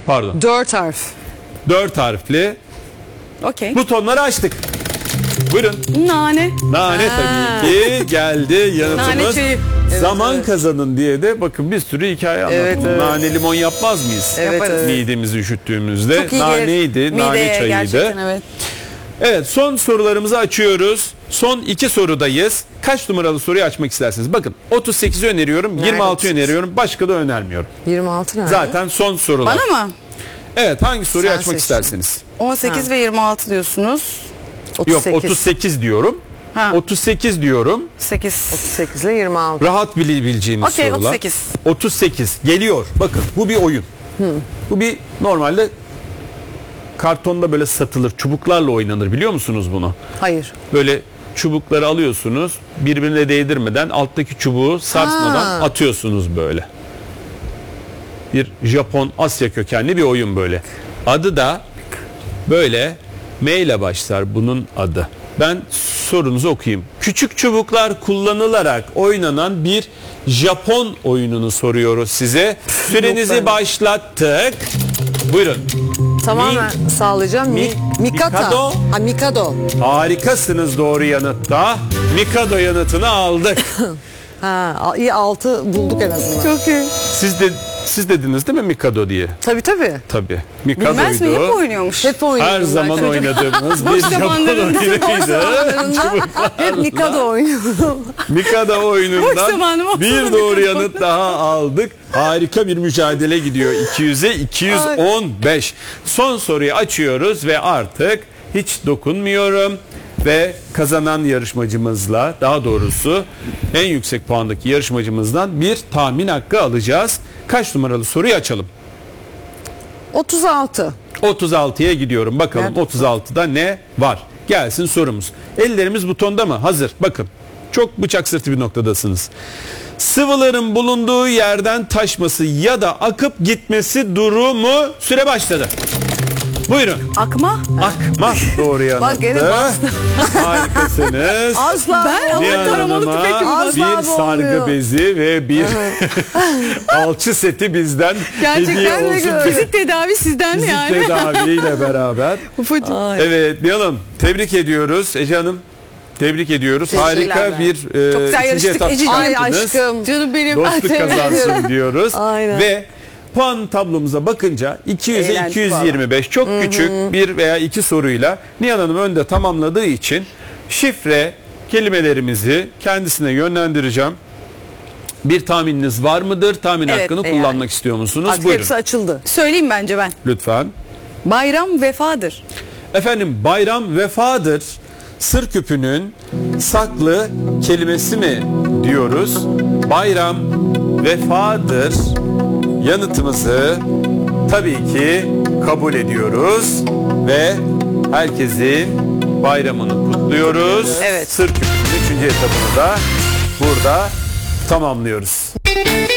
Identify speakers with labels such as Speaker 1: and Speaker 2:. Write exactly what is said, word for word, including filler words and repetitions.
Speaker 1: Pardon.
Speaker 2: Dört harf.
Speaker 1: Dört harfli
Speaker 3: Okey.
Speaker 1: butonları açtık. Buyurun.
Speaker 3: Nane.
Speaker 1: Nane tabii ki geldi yanıtımız.
Speaker 3: Nane çayı.
Speaker 2: Evet,
Speaker 1: Zaman
Speaker 2: evet.
Speaker 1: kazanın diye de bakın bir sürü hikaye anlattım.
Speaker 2: Evet, evet.
Speaker 1: Nane limon yapmaz mıyız?
Speaker 2: Evet,
Speaker 3: Yaparız.
Speaker 2: evet.
Speaker 1: Midemizi üşüttüğümüzde.
Speaker 3: Çok iyi
Speaker 1: Naneydi,
Speaker 3: gelir.
Speaker 1: nane
Speaker 3: Mideye
Speaker 1: çayıydı.
Speaker 3: gerçekten, evet.
Speaker 1: Evet, son sorularımızı açıyoruz. Son iki sorudayız. Kaç numaralı soruyu açmak istersiniz? Bakın otuz sekizi öneriyorum,
Speaker 2: Nerede
Speaker 1: yirmi altı
Speaker 2: otuz sekiz?
Speaker 1: öneriyorum, başka da önermiyorum.
Speaker 2: yirmi altı nerede?
Speaker 1: Zaten son sorular.
Speaker 3: Bana mı?
Speaker 1: Evet, hangi soruyu
Speaker 2: Sen
Speaker 1: açmak
Speaker 2: seç.
Speaker 1: istersiniz?
Speaker 3: on sekiz ve yirmi altı diyorsunuz.
Speaker 2: otuz
Speaker 1: Yok,
Speaker 2: sekiz.
Speaker 1: otuz sekiz diyorum.
Speaker 3: Ha.
Speaker 1: otuz sekiz diyorum.
Speaker 3: sekiz.
Speaker 2: otuz sekiz ile yirmi altı.
Speaker 1: Rahat bilebileceğiniz
Speaker 3: Okey,
Speaker 1: sorular.
Speaker 3: otuz sekiz.
Speaker 1: otuz sekiz geliyor. Bakın bu bir oyun. Bu bir normalde kartonda böyle satılır. Çubuklarla oynanır, biliyor musunuz bunu?
Speaker 2: Hayır.
Speaker 1: Böyle çubukları alıyorsunuz, birbirine değdirmeden alttaki çubuğu sarsmadan
Speaker 2: Ha.
Speaker 1: atıyorsunuz böyle. Bir Japon, Asya kökenli bir oyun böyle. Adı da böyle M ile başlar bunun adı. Ben sorunuzu okuyayım. Küçük çubuklar kullanılarak oynanan bir Japon oyununu soruyoruz size. Sürenizi
Speaker 2: ben-
Speaker 1: başlattık. Buyurun.
Speaker 2: Tamamen sağlayacağım. Mi,
Speaker 1: Mi-
Speaker 2: Mikata.
Speaker 1: Mikado.
Speaker 2: Ha, Mikado.
Speaker 1: Harikasınız doğru yanıtta. Mikado yanıtını aldık.
Speaker 2: Ha, a- iyi altı bulduk en azından.
Speaker 3: Çok iyi.
Speaker 1: Siz de siz dediniz değil mi Mikado diye?
Speaker 2: Tabii tabii.
Speaker 1: Tabii.
Speaker 3: Bilmez mi? Hep
Speaker 1: Mikado'ydu.
Speaker 3: oynuyormuş.
Speaker 2: Hep oynuyorum
Speaker 1: Her
Speaker 2: ben
Speaker 1: zaman
Speaker 2: çocuk.
Speaker 1: oynadığımız bir
Speaker 3: Boş
Speaker 1: Japon
Speaker 3: zamanlarında,
Speaker 1: oyunuydu.
Speaker 2: Hep Mikado oynuyorum.
Speaker 1: Mikado
Speaker 3: Boş
Speaker 1: oyunundan
Speaker 3: zamanım olsa
Speaker 1: bir
Speaker 3: da
Speaker 1: doğru
Speaker 3: Mikado.
Speaker 1: yanıt daha aldık. Harika bir mücadele gidiyor. iki yüze iki yüz on beş. Son soruyu açıyoruz ve artık hiç dokunmuyorum. Ve kazanan yarışmacımızla, daha doğrusu en yüksek puandaki yarışmacımızdan bir tahmin hakkı alacağız. Kaç numaralı soruyu açalım?
Speaker 2: otuz altı.
Speaker 1: otuz altıya gidiyorum. Bakalım
Speaker 2: Nerede?
Speaker 1: otuz altıda ne var? Gelsin sorumuz. Ellerimiz butonda mı? Hazır. Bakın. Çok bıçak sırtı bir noktadasınız. Sıvıların bulunduğu yerden taşması ya da akıp gitmesi durumu süre başladı. Buyurun.
Speaker 3: Akma.
Speaker 1: Akma doğru yanıttı.
Speaker 2: Bak gene bastı.
Speaker 1: Harikasınız.
Speaker 2: Asla
Speaker 3: Ben
Speaker 2: olmuyor.
Speaker 1: Nihan
Speaker 3: taramalı tüfek gibi
Speaker 1: Hanım'a
Speaker 2: bastı.
Speaker 1: bir
Speaker 2: Asla
Speaker 1: sargı
Speaker 2: olmuyor.
Speaker 1: bezi ve bir alçı seti bizden hediye
Speaker 3: Gerçekten
Speaker 1: olsun.
Speaker 2: öyle.
Speaker 3: fizik tedavi sizden
Speaker 1: Fizik
Speaker 3: yani.
Speaker 1: tedaviyle beraber.
Speaker 3: Ufacık.
Speaker 1: Evet Nihan Hanım, tebrik ediyoruz. Ece Hanım, tebrik ediyoruz.
Speaker 2: Teşekkürler.
Speaker 1: Harika bir e,
Speaker 3: Çok güzel
Speaker 1: ikinci
Speaker 3: yarıştık
Speaker 1: etap
Speaker 3: Ececiğim.
Speaker 2: Ay
Speaker 1: çıkarttınız.
Speaker 2: aşkım.
Speaker 3: Canım benim.
Speaker 1: Dostluk
Speaker 3: Ay,
Speaker 1: kazansın diyoruz.
Speaker 2: Aynen.
Speaker 1: Ve puan tablomuza bakınca iki yüze
Speaker 3: Eğlendik
Speaker 1: iki yüz yirmi beş çok küçük bir veya iki soruyla Nihan Hanım önde tamamladığı için şifre kelimelerimizi kendisine yönlendireceğim. Bir tahmininiz var mıdır? Tahmin
Speaker 3: Evet,
Speaker 1: hakkını
Speaker 3: e
Speaker 1: kullanmak
Speaker 3: yani.
Speaker 1: istiyor musunuz?
Speaker 2: Artık
Speaker 1: Buyurun.
Speaker 2: hepsi açıldı.
Speaker 3: Söyleyeyim bence ben.
Speaker 1: Lütfen.
Speaker 3: Bayram vefadır.
Speaker 1: Efendim bayram vefadır. Sır küpünün saklı kelimesi mi diyoruz? Bayram vefadır. Yanıtımızı tabii ki kabul ediyoruz ve herkesin bayramını kutluyoruz.
Speaker 3: Evet.
Speaker 1: Sır küpünün üçüncü etabını da burada tamamlıyoruz.